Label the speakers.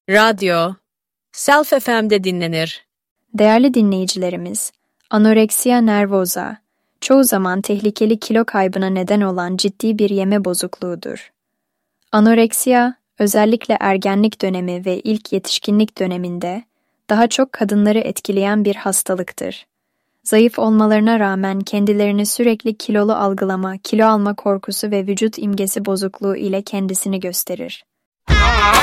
Speaker 1: radyo, Self FM'de dinlenir.
Speaker 2: Değerli dinleyicilerimiz, anoreksiya nervoza, çoğu zaman tehlikeli kilo kaybına neden olan ciddi bir yeme bozukluğudur. Anoreksiya, özellikle ergenlik dönemi ve ilk yetişkinlik döneminde daha çok kadınları etkileyen bir hastalıktır. Zayıf olmalarına rağmen kendilerini sürekli kilolu algılama, kilo alma korkusu ve vücut imgesi bozukluğu ile kendisini gösterir.